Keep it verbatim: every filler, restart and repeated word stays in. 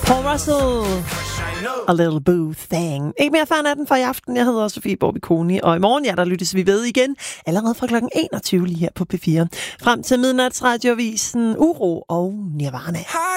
Paul Russell. A little boo thing. Ikke mere fan af den for i aften. Jeg hedder Sofie Borbiconi, og i morgen, ja, der lyttes vi ved igen. Allerede fra klokken enogtyve lige her på P fire. Frem til midnatsradiovisen Uro og Nirvana.